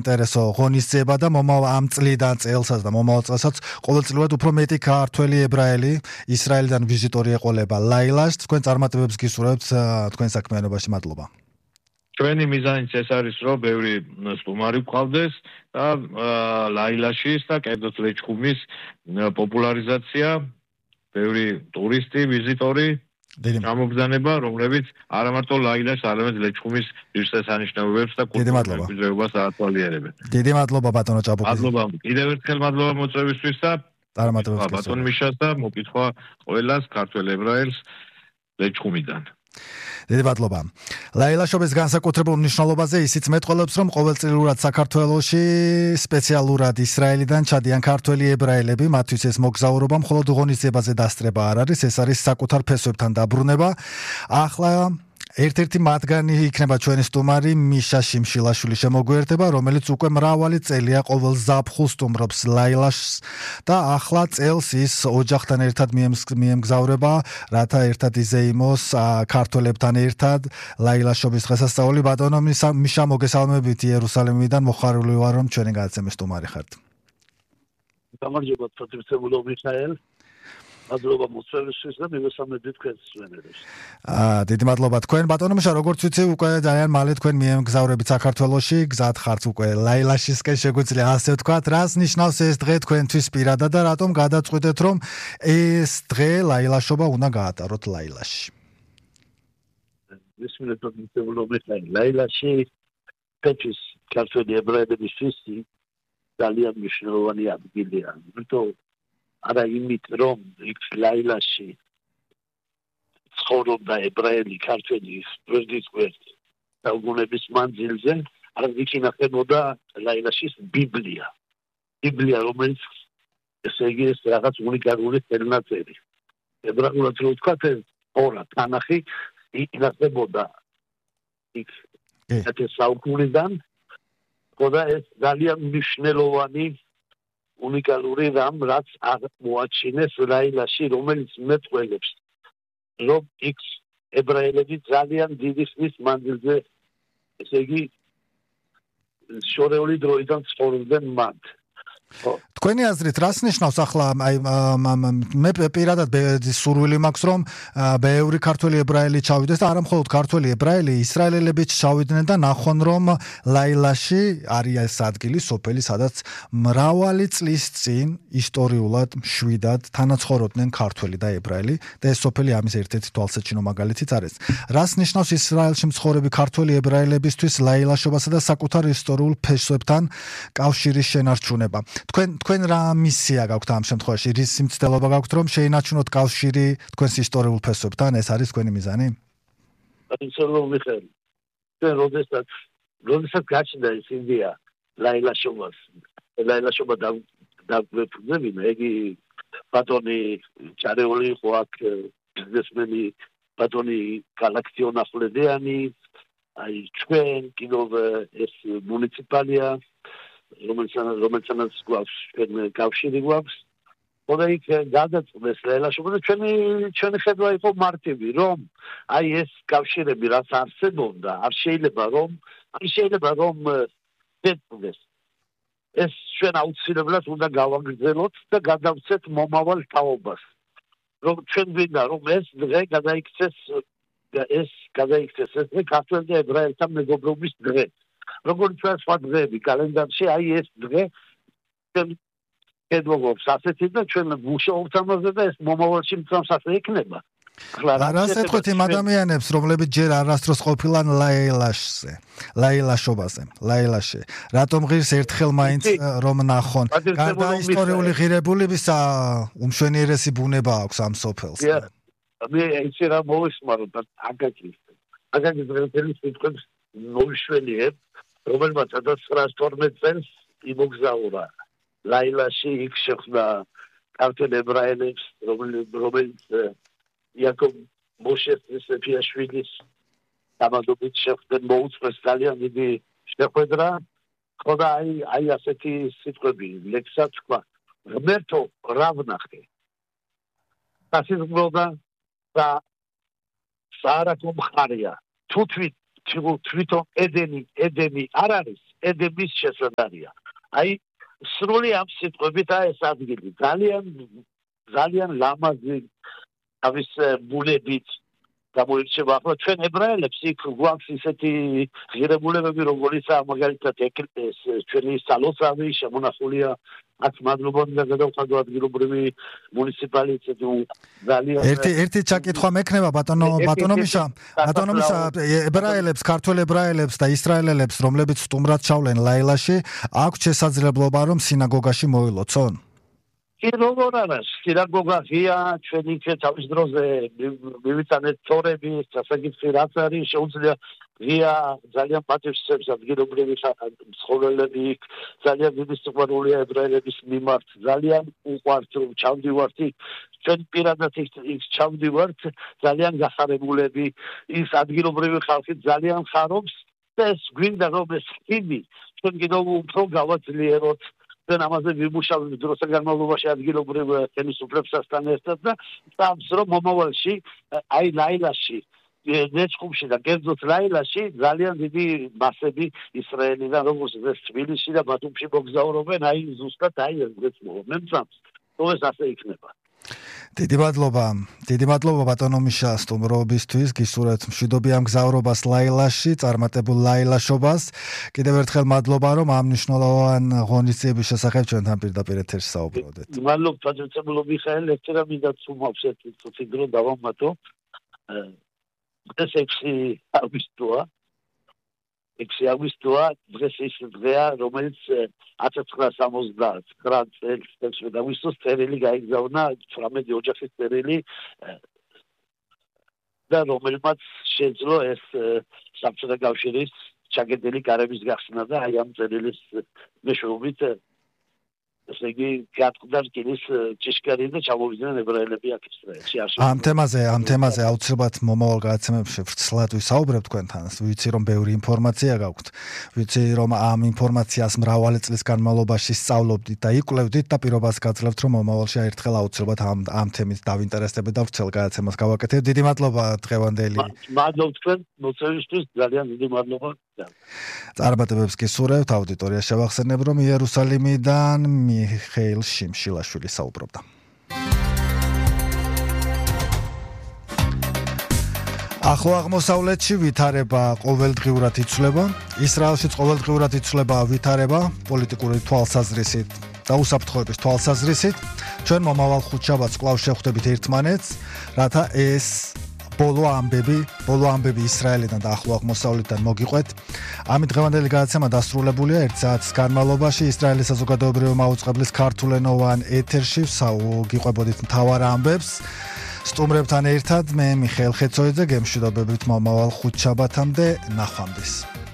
საინტერესო ღონისძიება და ამ წლიდან წელსაც და მომავალ წელსაც ყოველწლიურად უფრო მეტი ქართველი ებრაელი ისრაელიდან ვიზიტორი ეყოლება ლაილას. თქვენ წარმატებებს გისურვებთ თქვენ საქმიანობაში. მადლობა. ჩვენი მიზანიც ეს არის, რომ ბევრი სტუმარი გვყავდეს და ლაილაშის და კერძოდ ლეჩხუმის პოპულარიზაცია, ბევრი ტურისტი, ვიზიტორი გამოგზანება, რომლებიც არა მარტო ლაილას, არამედ ლეჩხუმის ღირსშესანიშნაობებს და კულტურულ მემკვიდრეობას აათვალიერებენ. დიდი მადლობა ბატონო ჭაბუკი. მადლობა. კიდევ ერთხელ მადლობა მოწვევისთვის და წარმატებებს ბატონ მიშას და მოკითხვა ყველას ქართველ ებრაელს ლეჩხუმიდან. დიდი მადლობა. ლაილაშობის განსაკუთრებულ მნიშვნელობაზე ისიც მეტყველებს, რომ ყოველწლიურად საქართველოში სპეციალურად ისრაელიდან ჩადიან ქართველი ებრაელები, მათთვის ეს მოგზაურობა მხოლოდ ღონისძიებაზე დასწრება არ არის, ეს არის საკუთარ ფესვებთან დაბრუნება. ახლა ერთ-ერთი მათგანი იქნება ჩვენი სტუმარი მიშა შიმშილაშვილი შემოგვიერთება, რომელიც უკვე მრავალი წელია ყოველ ზაფხულს სტუმრობს ლაილაშს და ახლა წელს ის ოჯახთან ერთად მიემგზავრება, რათა ერთად იზეიმოს ქართველებთან ერთად ლაილაშობის დღესასწაული. ბატონო მიშა, მოგესალმებით იერუსალიმიდან, მოხარული ვარ, რომ ჩვენი გადაცემის სტუმარი ხართ. გამარჯობა, პატრიცემულო მიხაელ. მადლობა მოსწრებისთვის და მივესალმებით თქვენს სვენერებს. დიდი მადლობა თქვენ. ბატონო მიშა, როგორც ვიცი, უკვე ძალიან მალე თქვენ მიემგზავრებით საქართველოში, გზად ხართ უკვე ლაილაშისკენ, შეგვიძლია ასე ვთქვათ. რას ნიშნავს ეს დღე თქვენთვის პირადად და რატომ გადაწყვიტეთ, რომ ეს დღე ლაილაშობა უნდა გაატაროთ ლაილაში? მისმენთ პატრიცემულო მიხაელ, ლაილაში პეჩის ქართველი ებრაელებისთვის ძალიან მნიშვნელოვანი ადგილია. არა იმით, რომ იქ ლაილაში ცხოვრობდა ებრაელი ქართველი გვერდით გვერდ საუკუნეების მანძილზე, არამედ იქ ინახებოდა ლაილაშის ბიბლია. ბიბლია, რომელიც ესე იგი ეს რაღაც უნიკალური ხელნაწერი. ებრაულად რო ვთქვათ, ტორა, თანახი ინახებოდა იქ ეს საუკუნიდან, ხოდა ეს ძალიან მნიშვნელოვანი უნიკალური რამ, რაც მოაჩინეს ლაილაში, რომელიც მეტყველებს, რომ იქ ებრაელები ძალიან დიდი ხნის მანძილზე, ესე იგი, შორეული დროიდან ცხოვრობდნენ მათ. თქვენი აზრით, რას ნიშნავს ახლა, მე პირადად სურვილი მაქვს, რომ ბევრი ქართველი ებრაელი ჩავიდეს და არა მხოლოდ ქართველი ებრაელი, ისრაელელებიც ჩავიდნენ და ნახონ, რომ ლაილაში არის ეს ადგილი, სოფელი, სადაც მრავალი წლის წინ ისტორიულად მშვიდად თანაცხოვრობდნენ ქართველი და ებრაელი და ეს სოფელი ამის ერთ-ერთი თვალსაჩინო მაგალითიც არის. რას ნიშნავს ისრაელში მცხოვრები ქართველი ებრაელებისთვის ლაილაშობასა და საკუთარ ისტორიულ ფესვებთან კავშირის შენარჩუნება? თქვენ რა მისია გაქვთ ამ შემთხვევაში? რის სიმცდელობა გაქვთ, რომ შეინარჩუნოთ კავშირი თქვენს ისტორიულ ფესვებთან? ეს არის თქვენი მიზანი? პატრიცემულო მიხაელ, როდესაც გაჩნდა ეს იდეა ლაილაშობას, ლაილაშობა დაგვეფუძნებინა, იგი ბატონი ჩარეული იყო აქ ბიზნესმენი, ბატონი გალაქტიონ ახვლედიანი, აი ჩვენ კიდევ ეს მუნიციპალია, რომელსაც გვაქვს კავშირი გვაქვს. ხოდა იქ გადაწყვეტეს ლაილაშობა და ჩვენი ხედვა იყო მარტივი, რომ აი ეს კავშირები რაც არსებობდა, არ შეიძლება რომ შეწყდეს. ეს ჩვენ აუცილებლად უნდა გავაგრძელოთ და გადავცეთ მომავალ თაობას. რომ ჩვენ გვინდა, რომ ეს დღე გადაიქცეს ეს ქართველ და ებრაელთა მეგობრობის დღე. როგორც ჩვენ სხვა დღეები კალენდარში, აი ეს დღე კედლობს ასეთი და ჩვენ მუშაობთ ამაზე და ეს მომავალში მწამს ასე იქნება. რას ეთქვით იმ ადამიანებს, რომლებიც ჯერ არასდროს ყოფილან ლაილაშობაზე, ლაილაში. რატომ ღირს ერთხელ მაინც რომ ნახონ? გარდა ისტორიული ღირებულებისა, უმშვენიერესი ბუნება აქვს ამ სოფელს. მე ისე რა მოვისმარო და აკაკის დღეების სიტყვებს მოვიშვენიებ, რომელმაც 1912 წელს იმოგზაურა ლაილაში, იქ შეხვდა ქართველ ებრაელებს, რომელიც იაკობ მოშეს ეფიაშვილის დამადობით შეხვდნენ, მოუწყვეს ძალიან დიდი შეხვედრა. ხოდა აი ასეთი სიტყვები ლექსად თქვა, ღმერთო რა ვნახე. სასიზღვროდა და საარაკო მხარეა. თუთვით თვითონ ედემი არ არის, ედემის შესაძარია. აი სრული ამ სიტყვებითა ეს ადგილი ძალიან ლამაზი თავის ბუნებით გამოირჩევა. ახლა ჩვენ ებრაელებს იქ გვაქვს ისეთი ღირებულებები, როგორიცაა მაგალითად ჩვენი სალოცავი შემონახულია აქ მადლობანი და გადავხადო ადგილობრივი მუნიციპალიტეტი ძალიან ერთი ჩაკითხვა მექნება ბატონო მიშა ებრაელებს, ქართველ ებრაელებს და ისრაელელებს, რომლებიც სტუმრად ჩავლენ ლაილაში, აქვს შესაძლებლობა რომ სინაგოგაში მოილოცონ? როგორ არა, სინაგოგა ღია, ჩვენ იქ თავის დროზე მივიტანეთ თორები, სასაგიფი რაც არის, შეუძლია ღია ძალიან პატივსაცემს ადგილობრივი მსხოველები იქ, ძალიან დიდი სიყვარულია ებრაელების მიმართ, ძალიან უყვართ რომ ჩავდივართ იქ, ჩვენ პირადად იქ ჩავდივართ, ძალიან გახარებულები, ის ადგილობრივი ხალხი ძალიან ხარობს და ეს გვინდა რომ ეს ხიდი ჩვენ კიდევ უფრო გავაძლიეროთ. Then ამაზე ვიმუშავებთ დროთა განმავლობაში ადგილობრივ ხელისუფლებასთან ერთად და წამს რომ მომავალში აი ლაილაში ნეჩხუმში და კერძოდ ლაილაში ძალიან დიდი მასები ისრაელიდან როგორც ეს თბილისში და ბათუმში მოგზაურობენ აი ზუსტად აი ეს მე მწამს რომ ეს ასე იქნება. დიდი მადლობა ბატონო მიშა სტუმრობისთვის, გისურვებთ მშვიდობიან მგზავრობას ლაილაში, წარმატებულ ლაილაშობას. კიდევ ერთხელ მადლობა რომ ამ მნიშვნელოვან ღონისძიების შესახებ ჩვენთან პირდაპირ ეთერში საუბრობდით. მადლობთ პატრიოტებულო მიხაელ, ერთერა მინდა თუმავს ერთი დრო დავამატო. ეს 6 აგვისტოა, დღეს ის დღეა, რომელიც 1979 წელს 16 აგვისტოს წერილი გაიგზავნა 18 ოჯახის წერილი და რომელმაც შეძლო ეს საბჭოთა კავშირის ჩაგედელი კარების გახსნა და აი ამ წერილის მეშვეობით ესე იგი გატყდა რკინის ჭიშკარი და ჩამოვიდნენ ებრაელები აქ ისრაელში. ამ თემაზე აუცილებლად მომავალ გადაცემებში ვრცლად ვისაუბრებთ თქვენთან. ვიცი რომ ბევრი ინფორმაცია გაქვთ. ვიცი რომ ამ ინფორმაციას მრავალი წლის განმავლობაში სწავლობდით და იკვლევდით და პირობას გაძლევთ რომ მომავალში ერთხელ აუცილებლად ამ თემით დავინტერესდებით და ვრცელ გადაცემას გავაკეთებთ. დიდი მადლობა დღევანდელი. მადლობთ თქვენ მოწვევისთვის, ძალიან დიდი მადლობა. წარმატებებს გისურვებთ. აუდიტორიას შევახსენებ რომ იერუსალიმიდან მიხეილ შიმშილაშვილი საუბრობდა. ახლო აღმოსავლეთში ვითარება ყოველდღიურად იცვლება, ისრაელშიც ყოველდღიურად იცვლება ვითარება პოლიტიკური თვალსაზრისით და უსაფრთხოების თვალსაზრისით. ჩვენ მომავალ ხუთშაბათს კვლავ შევხვდებით ერთმანეთს, რათა ეს ბოლო ამბები ისრაელიდან და ახლო აღმოსავლეთიდან მოგიყვეთ. ამით დღევანდელი გადაცემა დასრულებულია 1 საათის განმავლობაში. ისრაელის საზოგადოებრივი მაუწყებლის ქართულენოვან ეთერში გიყვებოდით მთავარ ამბებს. სტუმრებთან ერთად მე მიხეილ ხეცოიძე, გემშვიდობებით მომავალ ხუთშაბათამდე, ნახვამდის.